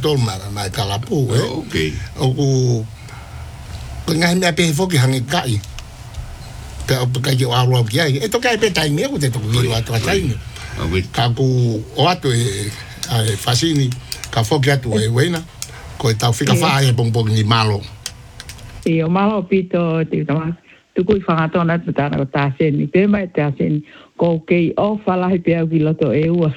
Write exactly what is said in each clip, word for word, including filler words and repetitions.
tol ma mai kalapu eh okay o ku pengai me pe fo ki hangi kai pe o pe ki wa ro ki ai e to kai pe tai me ku te to ki wa to tai me ka ku o atu e fasini ka fo ki atu e wena ko e tau fika fa e bong bong ni malo e o malo pito te tama tu ku fa to na ta na ta sen ni pe mai ta sen ko ke o fa la pe ki lo to e u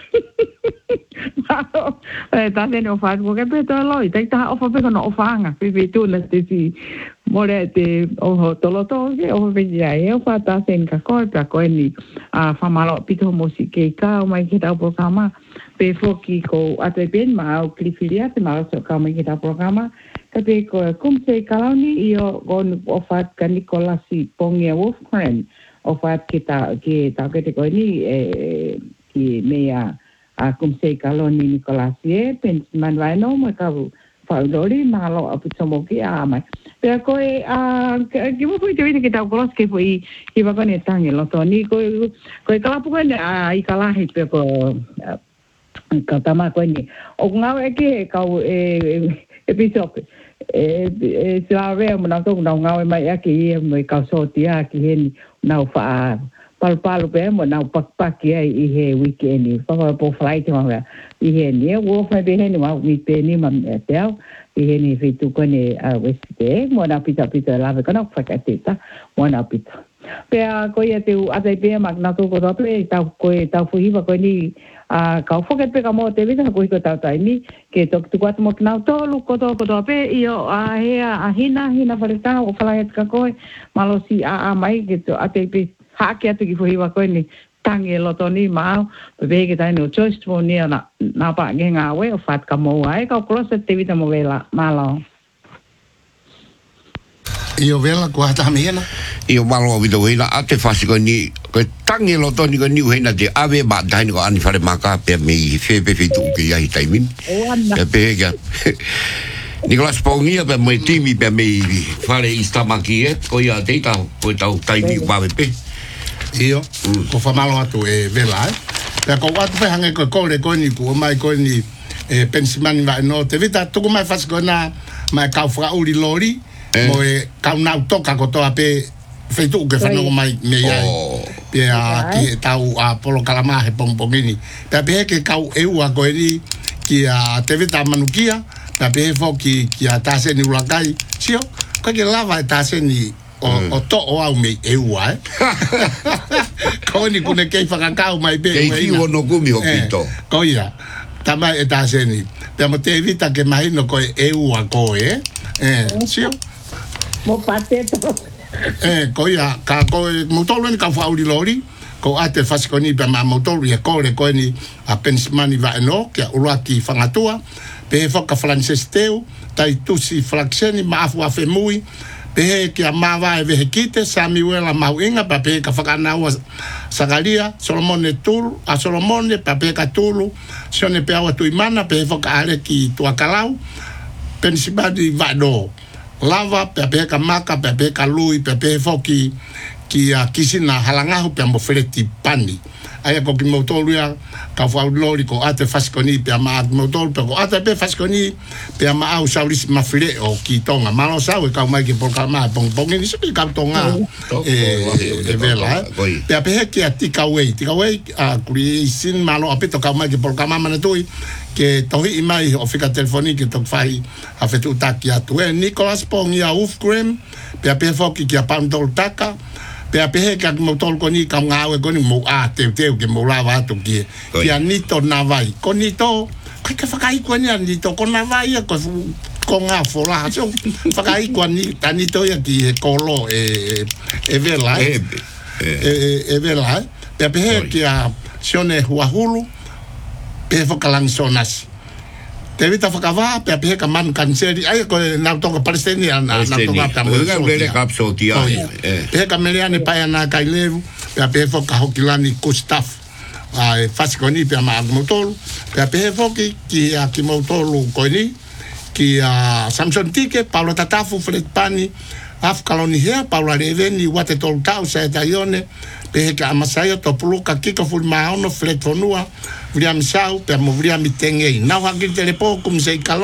e ta sen o fa ko ke pe to lo i ta o fa pe no o fa nga pe pe tu na te si more te o to lo to ke o pe ya e o fa ta sen ka ko ta ko ni a fa malo pito musike ka o mai ki ta programa pe fo ki ko ate ben ma o klifilia te ma so ka mai ki ta programa Tapi ko kum se kalau ni io gon ofat kan Nicolas si pongia Wolfram ofat kita kita kita ko ni eh ki mea a kum se kalau ni Nicolas ye pen man vai no mo ka fa lori malo apu somo ki a mai pe ko e a ki mo fui te kita ko ke foi ki va con tangi lo to ni ko ko kala pu ko a i kala he pe ko ka tama ko ni o ngau e ki ka e episode e e sa ve mo na to na ngau mai aki mo ka so tia ki hen na fa pal pal pe mo na pak pak ki ai he weekend ni fa po flight mo ga i he ni wo fa be hen ma mi pe ni ma te i he ni fi tu ko ni a west te mo na pita pita la ve kana fa ka te ta mo na pita pe a ko ia te a te pe ma na to ko pe ta ko ta fu hi va ko ni a ka fo ke pe ka mo te vita ko ko ta ta ni ke to tu kwat mo na to lu ko to ko to pe io a he a hina hina fa ta o fa ka ko malo si a a mai ke to a te pe ha ke te ki fo hi va ko ni tangi lo to ni ma pe ke ta no choice mo ni na na pa ge nga we o fat ka mo ai ka ko se te vita mo vela malo io vela ko ata mena io malo vi do ina ate fasi ko ni ko tangi lo to ni ko ni hena de ave ba dai ko ani fare maka pe me fe pe fe tu ke ya taimin e pe ga Nicolas Pongia pe mo timi pe me fare ista maki ko ya te ta ko ta taimi ba pe io ko fa malo atu e vela pe ko atu pe hange ko ko le ko ni ko mai ko ni e pensimani va no te vita tu ko mai fasi ko na mai ka fra uri lori mo e ka na toka ko to ape feito ke fa no mai me ya pe a ki tau a polo kalama he pompongini pe pe ke ka e u a ko ni ki a te vita manukia pe pe fo ki ki a ta se ni ulakai sio ko ke lava ta se ni o o to o au me e u ai ko ni kune ke fa ka mai pe ke ki o no kumi o pito ko ia tama e ta se ni pe mo te vita ke mai no ko e u a ko e eh sio mo pateto eh ko ia ka ko motolo ni ka fa uri lori ko ate fasikoni pe ma motolo ia ko le ko ni a pensimani va no ke uraki fangatua pe foka francês teu tai tusi fraxeni ma afu afemui pe ke ma va e vehekite Samuel Mauinga pa pe ka fakana wa sagalia Solomon Tulu a Solomon pa pe ka Tulu sone pe awa tuimana pe foka ale ki tuakalau pensimani va no lava pepe ka maka pepe ka lui pepe foki ki a kisina halanga pe mo freti pani aya ko ki motor ya ka fa lori ko ate faskoni pe ma motor pe ko ate pe faskoni pe ma au sauris ma fle o ki tonga malo sa we ka mai ki por ka ma pong pong ni se ka tonga e e vela pe pe ki atika we tika we a kuri sin malo apito ka mai ki por ka ma na tui ke tohi imai o fika telefoni ke tok fai a fetu taki atu e Nicolas Pongia Wolfram pe pe foki ki a pandol taka pe pe he ka mo tol ko ni ka ngawe ko ni mo a te te ke mo lava tu ki ki anito navai ko ni to ka ka fakai ko ni anito ko navai ko ko nga fola so fakai ko ni tanito ya ki kolo e e vela e e vela pe pe he ki a sione huahulu pe fokalang sonas te vita fakava pe pe ka man kanseri ai ko na to ka palestina na to ka ta mo ga le kapso tia pe ka meliane pa na kaileru pe pe foka hokilani kustaf ai fasikoni pe ma motor pe pe foki ki a ki motor ko ni ki a Samson Tike Paulo Tatafu Fred Pani af kaloni hea Paula Reveni wate tol tau sa taione pe ka amasayo to puluka kiko fulma ono Fred Fonua William Sau pe mo William Tenge na wa ki telepo kum sei